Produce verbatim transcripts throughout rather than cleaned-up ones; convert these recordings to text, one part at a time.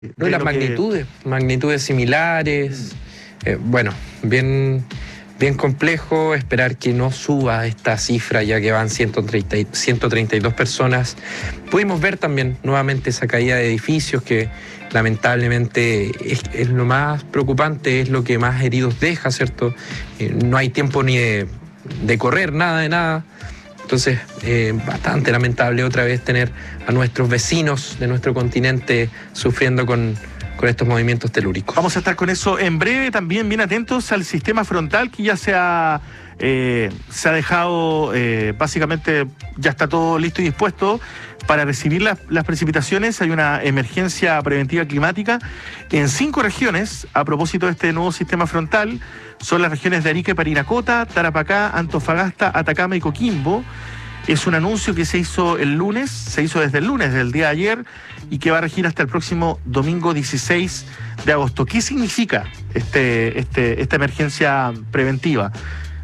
No, y las magnitudes, que... magnitudes similares. Mm. Eh, bueno, bien, bien complejo esperar que no suba esta cifra, ya que van ciento treinta, ciento treinta y dos personas. Pudimos ver también nuevamente esa caída de edificios que lamentablemente es, es lo más preocupante, es lo que más heridos deja, ¿cierto? Eh, no hay tiempo ni de, de correr, nada de nada. Entonces, eh, bastante lamentable otra vez tener a nuestros vecinos de nuestro continente sufriendo con, con estos movimientos telúricos. Vamos a estar con eso en breve, también bien atentos al sistema frontal que ya se ha, eh, se ha dejado, eh, básicamente ya está todo listo y dispuesto para recibir las, las precipitaciones. Hay una emergencia preventiva climática en cinco regiones a propósito de este nuevo sistema frontal. Son las regiones de Arica y Parinacota, Tarapacá, Antofagasta, Atacama y Coquimbo. Es un anuncio que se hizo el lunes, se hizo desde el lunes, del día de ayer, y que va a regir hasta el próximo domingo dieciséis de agosto. ¿Qué significa este, este, esta emergencia preventiva?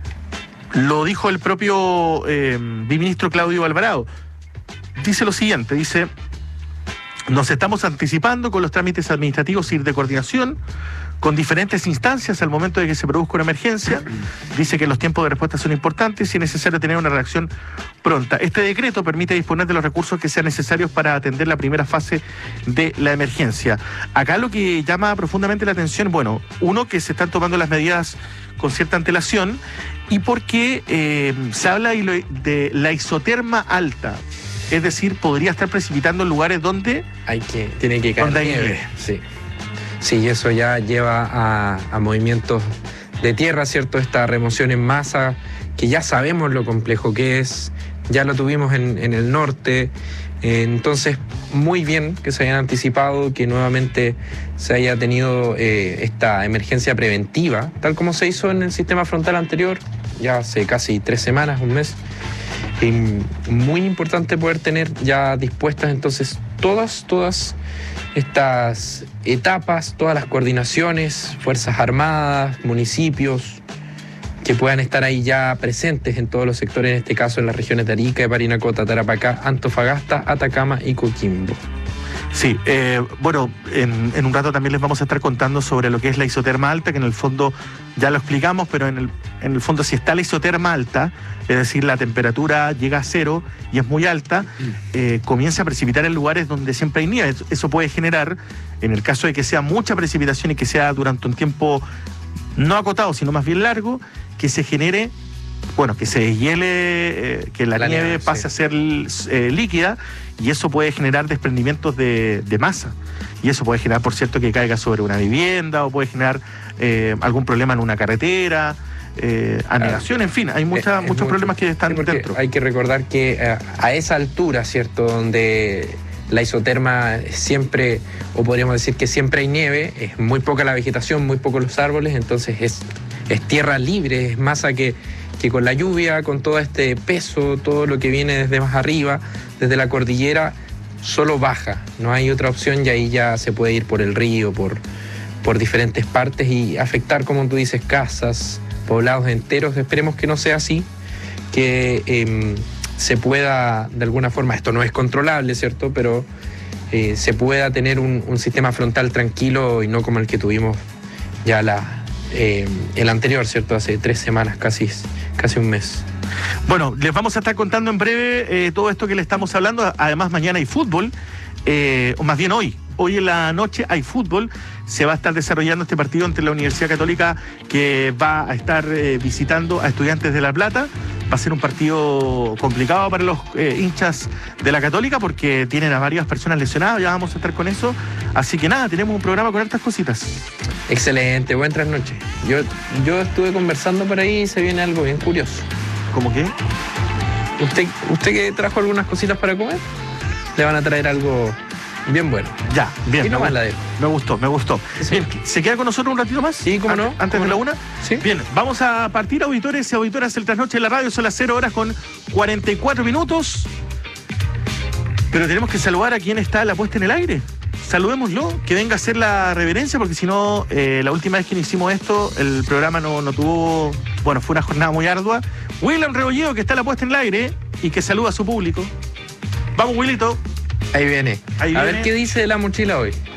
Lo dijo el propio eh, viceministro Claudio Alvarado. Dice lo siguiente, dice: nos estamos anticipando con los trámites administrativos y de coordinación con diferentes instancias al momento de que se produzca una emergencia. Dice que los tiempos de respuesta son importantes y es necesario tener una reacción pronta. Este decreto permite disponer de los recursos que sean necesarios para atender la primera fase de la emergencia. Acá lo que llama profundamente la atención, bueno, uno, que se están tomando las medidas con cierta antelación, y porque eh, se habla de la isoterma alta. Es decir, podría estar precipitando en lugares donde hay que, tiene que caer nieve. nieve. Sí. Sí, eso ya lleva a, a movimientos de tierra, ¿cierto? Esta remoción en masa, que ya sabemos lo complejo que es, ya lo tuvimos en, en el norte. Eh, entonces, muy bien que se hayan anticipado, que nuevamente se haya tenido eh, esta emergencia preventiva, tal como se hizo en el sistema frontal anterior, ya hace casi tres semanas, un mes. Y muy importante poder tener ya dispuestas entonces todas, todas estas etapas, todas las coordinaciones, Fuerzas Armadas, municipios, que puedan estar ahí ya presentes en todos los sectores, en este caso en las regiones de Arica, de Parinacota, Tarapacá, Antofagasta, Atacama y Coquimbo. Sí, eh, bueno, en, en un rato también les vamos a estar contando sobre lo que es la isoterma alta, que en el fondo ya lo explicamos, pero en el, en el fondo si está la isoterma alta, es decir, la temperatura llega a cero y es muy alta, eh, comienza a precipitar en lugares donde siempre hay nieve. Eso puede generar, en el caso de que sea mucha precipitación y que sea durante un tiempo no acotado, sino más bien largo, que se genere, bueno, que se deshiele, eh, que la, la nieve, nieve pase sí. a ser eh, líquida, y eso puede generar desprendimientos de, de masa. Y eso puede generar, por cierto, que caiga sobre una vivienda, o puede generar eh, algún problema en una carretera, eh, anegación, en fin, hay mucha, es, muchos es problemas que están dentro. Hay que recordar que eh, a esa altura, ¿cierto?, donde la isoterma siempre, o podríamos decir que siempre hay nieve, es muy poca la vegetación, muy pocos los árboles, entonces es, es tierra libre, es masa que, que con la lluvia, con todo este peso, todo lo que viene desde más arriba, desde la cordillera, solo baja, no hay otra opción, y ahí ya se puede ir por el río, por, por diferentes partes y afectar, como tú dices, casas, poblados enteros. Esperemos que no sea así, que eh, se pueda, de alguna forma, esto no es controlable, ¿cierto?, pero eh, se pueda tener un, un sistema frontal tranquilo y no como el que tuvimos ya la, eh, el anterior, ¿cierto?, hace tres semanas, casi, casi un mes. Bueno, les vamos a estar contando en breve eh, todo esto que le estamos hablando. Además, mañana hay fútbol, eh, o más bien hoy. Hoy en la noche hay fútbol. Se va a estar desarrollando este partido entre la Universidad Católica, que va a estar eh, visitando a Estudiantes de La Plata. Va a ser un partido complicado para los eh, hinchas de la Católica, porque tienen a varias personas lesionadas. Ya vamos a estar con eso. Así que nada, tenemos un programa con hartas cositas. Excelente, buenas noches. Yo, yo estuve conversando por ahí y se viene algo bien curioso. ¿Cómo qué? ¿Usted, usted que trajo algunas cositas para comer? Le van a traer algo bien bueno. Ya, bien. Y nomás la dejo. Me gustó, me gustó. Sí. Bien, ¿se queda con nosotros un ratito más? Sí, ¿cómo no? Antes ¿Cómo de la no? una. Sí. Bien, vamos a partir, auditores y auditoras, el trasnoche de la radio. Son las cero horas con cuarenta y cuatro minutos. Pero tenemos que saludar a quien está la puesta en el aire. Saludémoslo, que venga a hacer la reverencia, porque si no, eh, la última vez que hicimos esto, el programa no, no tuvo, bueno, fue una jornada muy ardua. William Rebolledo, que está la puesta en el aire y que saluda a su público. Vamos, Willito. Ahí viene. Ahí a viene. ver qué dice de la mochila hoy.